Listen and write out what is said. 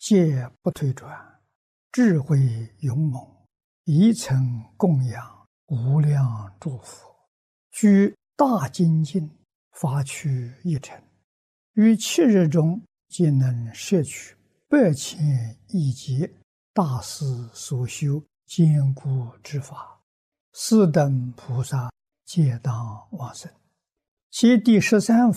戒不退转，智慧勇猛，一层供养无量诸佛，居大精进，发趣一尘，于7日中皆能摄取8,000亿劫大师所修坚固之法，四等菩萨皆当往生。其第13